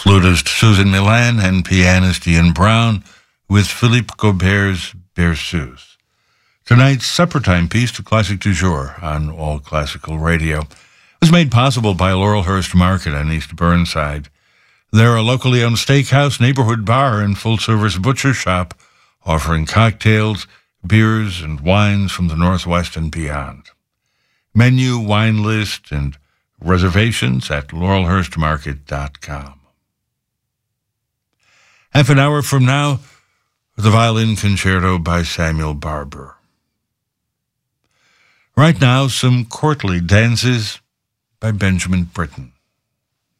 flutist Susan Milan and pianist Ian Brown with Philippe Gaubert's Berceuse. Tonight's supper time piece to Classic du Jour on All Classical Radio was made possible by Laurelhurst Market on East Burnside. They're a locally owned steakhouse, neighborhood bar, and full-service butcher shop offering cocktails, beers, and wines from the Northwest and beyond. Menu, wine list, and reservations at laurelhurstmarket.com. Half an hour from now, the violin concerto by Samuel Barber. Right now, some courtly dances by Benjamin Britten.